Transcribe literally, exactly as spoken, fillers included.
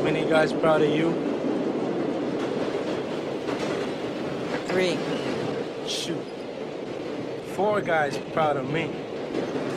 Many guys proud of you? Three. Shoot. Four guys proud of me.